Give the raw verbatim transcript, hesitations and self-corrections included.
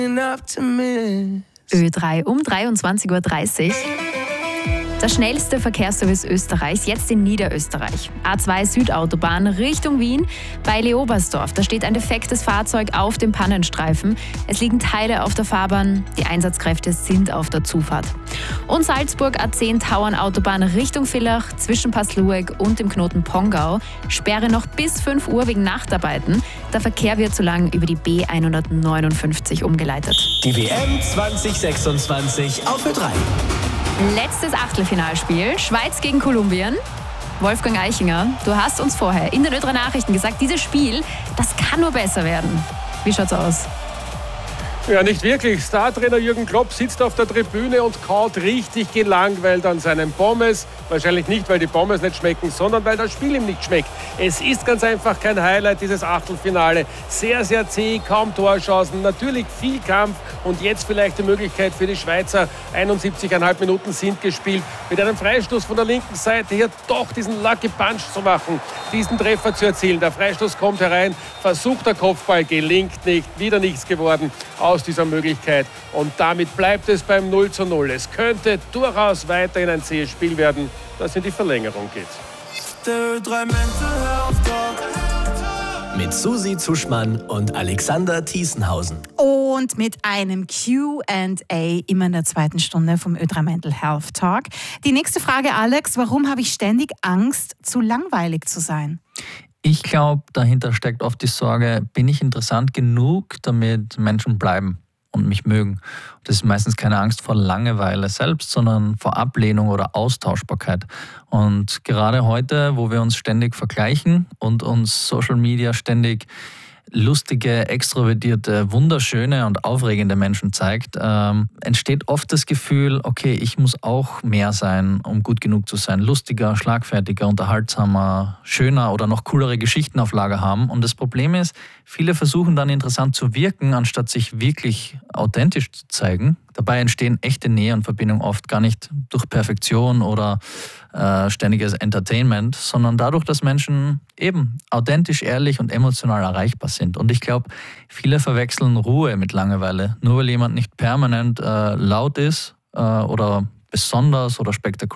Ö drei um dreiundzwanzig Uhr dreißig. Der schnellste Verkehrsservice Österreichs, jetzt in Niederösterreich. A zwei Südautobahn Richtung Wien bei Leobersdorf. Da steht ein defektes Fahrzeug auf dem Pannenstreifen. Es liegen Teile auf der Fahrbahn. Die Einsatzkräfte sind auf der Zufahrt. Und Salzburg A zehn Tauernautobahn Richtung Villach zwischen Passlueg und dem Knoten Pongau. Sperre noch bis fünf Uhr wegen Nachtarbeiten. Der Verkehr wird so lang über die B hundertneunundfünfzig umgeleitet. Die W M zwanzig sechsundzwanzig auf Ö drei. Letztes Achtelfinalspiel, Schweiz gegen Kolumbien. Wolfgang Eichinger, du hast uns vorher in den Ö drei Nachrichten gesagt, dieses Spiel, das kann nur besser werden. Wie schaut's aus? Ja, nicht wirklich. Startrainer Jürgen Klopp sitzt auf der Tribüne und kaut richtig gelangweilt an seinen Pommes. Wahrscheinlich nicht, weil die Pommes nicht schmecken, sondern weil das Spiel ihm nicht schmeckt. Es ist ganz einfach kein Highlight, dieses Achtelfinale. Sehr, sehr zäh, kaum Torchancen, natürlich viel Kampf und jetzt vielleicht die Möglichkeit für die Schweizer. einundsiebzig Komma fünf Minuten sind gespielt. Mit einem Freistoß von der linken Seite hier doch diesen Lucky Punch zu machen, diesen Treffer zu erzielen. Der Freistoß kommt herein, versucht der Kopfball, gelingt nicht, wieder nichts geworden aus dieser Möglichkeit. Und damit bleibt es beim null zu null. Es könnte durchaus weiterhin ein zähes Spiel werden, das in die Verlängerung geht. Mit Susi Zuschmann und Alexander Thiesenhausen. Und mit einem Q and A immer in der zweiten Stunde vom Ö drei Mental Health Talk. Die nächste Frage, Alex, warum habe ich ständig Angst, zu langweilig zu sein? Ich glaube, dahinter steckt oft die Sorge, bin ich interessant genug, damit Menschen bleiben und mich mögen. Das ist meistens keine Angst vor Langeweile selbst, sondern vor Ablehnung oder Austauschbarkeit. Und gerade heute, wo wir uns ständig vergleichen und uns Social Media ständig lustige, extrovertierte, wunderschöne und aufregende Menschen zeigt, ähm, entsteht oft das Gefühl, okay, ich muss auch mehr sein, um gut genug zu sein. Lustiger, schlagfertiger, unterhaltsamer, schöner oder noch coolere Geschichten auf Lager haben. Und das Problem ist, viele versuchen dann interessant zu wirken, anstatt sich wirklich authentisch zu zeigen. Dabei entstehen echte Nähe und Verbindung oft gar nicht durch Perfektion oder äh, ständiges Entertainment, sondern dadurch, dass Menschen eben authentisch, ehrlich und emotional erreichbar sind. Und ich glaube, viele verwechseln Ruhe mit Langeweile. Nur weil jemand nicht permanent äh, laut ist äh, oder besonders oder spektakulär